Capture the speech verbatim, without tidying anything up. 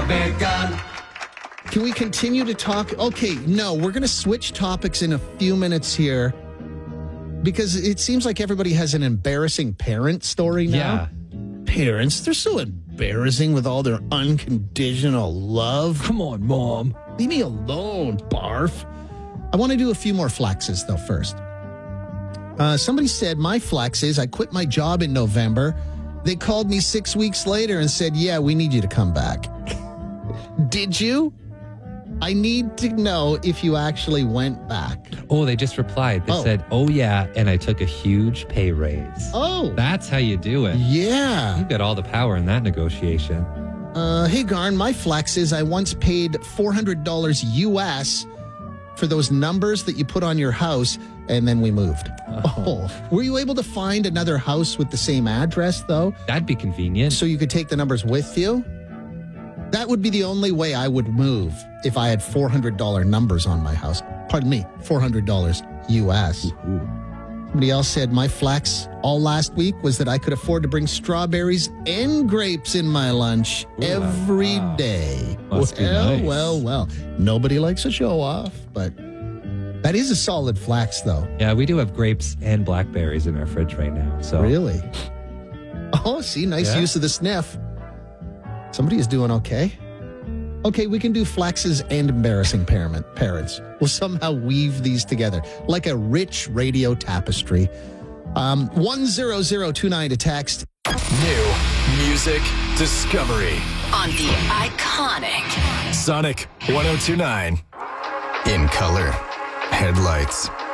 big gun. Can we continue to talk? Okay, no, we're going to switch topics in a few minutes here because it seems like everybody has an embarrassing parent story now. Yeah. Parents, they're so embarrassing with all their unconditional love. Come on, Mom. Leave me alone, barf. I want to do a few more flexes, though, first. Uh, somebody said, my flex is I quit my job in November. They called me six weeks later and said, yeah, we need you to come back. Did you? I need to know if you actually went back. Oh, they just replied. They Oh. said, oh, yeah, and I took a huge pay raise. Oh. That's how you do it. Yeah. You've got all the power in that negotiation. Uh, hey, Garn, my flex is I once paid four hundred dollars U S for those numbers that you put on your house, and then we moved. Oh. Were you able to find another house with the same address, though, That'd be convenient. so you could take the numbers with you? That would be the only way I would move if I had four hundred dollars numbers on my house. Pardon me, four hundred dollars U S. Somebody else said my flex all last week was that I could afford to bring strawberries and grapes in my lunch Ooh, every wow. day. Must be well, nice. well, well. Nobody likes a show off, but that is a solid flex, though. Yeah, we do have grapes and blackberries in our fridge right now. So Really? Oh, see, nice Yeah. use of the sniff. Somebody is doing okay. Okay, we can do flexes and embarrassing parent, parents. We'll somehow weave these together like a rich radio tapestry. Um, one zero zero two nine to text. New music discovery. On the iconic Sonic one oh two nine. In color. Headlights.